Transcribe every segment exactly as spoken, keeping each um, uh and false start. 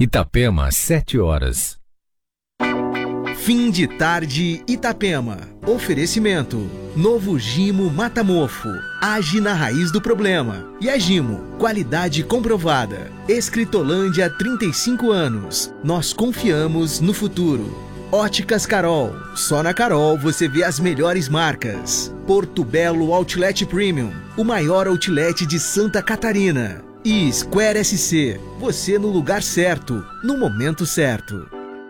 Itapema, sete horas. Fim de tarde, Itapema. Oferecimento. Novo Gimo Mata Mofo. Age na raiz do problema. E a Gimo, qualidade comprovada. Escritolândia, trinta e cinco anos. Nós confiamos no futuro. Óticas Carol. Só na Carol você vê as melhores marcas. Porto Belo Outlet Premium. O maior outlet de Santa Catarina. E Square S C. Você no lugar certo, no momento certo.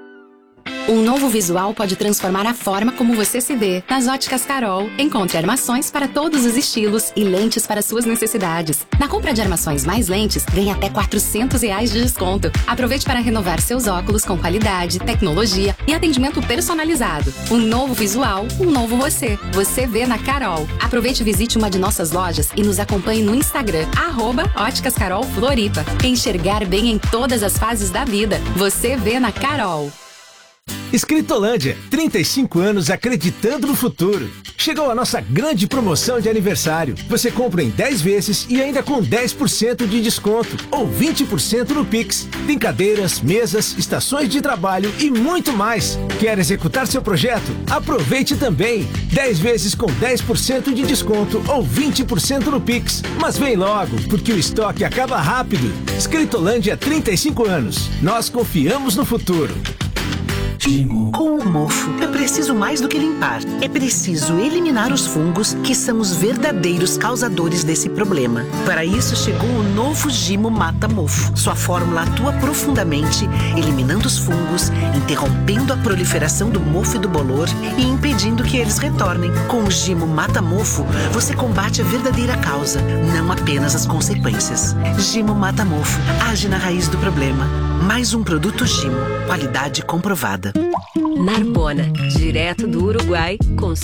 Um novo visual pode transformar a forma como você se vê. Nas Óticas Carol, encontre armações para todos os estilos e lentes para suas necessidades. Na compra de armações mais lentes, ganhe até quatrocentos reais de desconto. Aproveite para renovar seus óculos com qualidade, tecnologia e atendimento personalizado. Um novo visual, um novo você. Você vê na Carol. Aproveite e visite uma de nossas lojas e nos acompanhe no Instagram, arroba Óticas Carol Floripa. Enxergar bem em todas as fases da vida. Você vê na Carol. Escritolândia, trinta e cinco anos acreditando no futuro. Chegou a nossa grande promoção de aniversário. Você compra em dez vezes e ainda com dez por cento de desconto ou vinte por cento no Pix. Tem cadeiras, mesas, estações de trabalho e muito mais. Quer executar seu projeto? Aproveite também. dez vezes com dez por cento de desconto ou vinte por cento no Pix. Mas vem logo, porque o estoque acaba rápido. Escritolândia, trinta e cinco anos. Nós confiamos no futuro. Gimo. Com o mofo, é preciso mais do que limpar. É preciso eliminar os fungos que são os verdadeiros causadores desse problema. Para isso chegou o novo Gimo Mata Mofo. Sua fórmula atua profundamente, eliminando os fungos, interrompendo a proliferação do mofo e do bolor e impedindo que eles retornem. Com o Gimo Mata Mofo, você combate a verdadeira causa, não apenas as consequências. Gimo Mata Mofo, age na raiz do problema. Mais um produto Gimo, qualidade comprovada. Narbona, direto do Uruguai, com